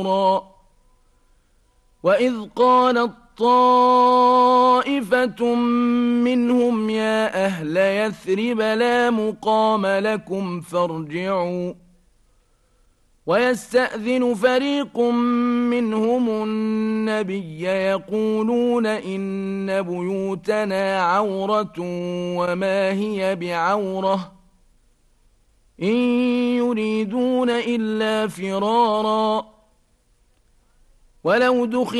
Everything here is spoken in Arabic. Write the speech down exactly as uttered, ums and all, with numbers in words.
وإذ قالت طائفة منهم يا أهل يثرب لا مقام لكم فارجعوا ويستأذن فريق منهم النبي يقولون إن بيوتنا عورة وما هي بعورة إن يريدون إلا فرارا ولو دخل